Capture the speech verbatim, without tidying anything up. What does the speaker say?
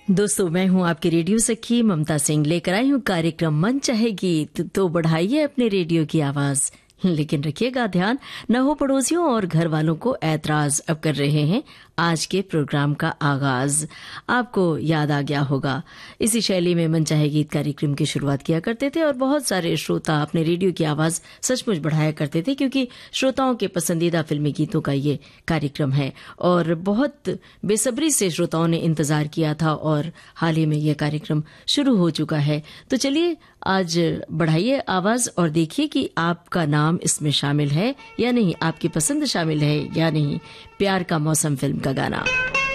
दोस्तों, मैं हूं आपकी रेडियो सखी ममता सिंह, लेकर आई हूं कार्यक्रम मन चाहे गीत। तो बढ़ाइए अपने रेडियो की आवाज, लेकिन रखिएगा ध्यान न हो पड़ोसियों और घर वालों को ऐतराज। अब कर रहे हैं आज के प्रोग्राम का आगाज। आपको याद आ गया होगा, इसी शैली में मन चाहे गीत कार्यक्रम की शुरुआत किया करते थे और बहुत सारे श्रोता अपने रेडियो की आवाज सचमुच बढ़ाया करते थे, क्योंकि श्रोताओं के पसंदीदा फिल्मी गीतों का ये कार्यक्रम है और बहुत बेसब्री से श्रोताओं ने इंतजार किया था और हाल ही में यह कार्यक्रम शुरू हो चुका है। तो चलिए आज बढ़ाइए आवाज और देखिए कि आपका नाम इसमें शामिल है या नहीं, आपकी पसंद शामिल है या नहीं। प्यार का मौसम फिल्म का गाना।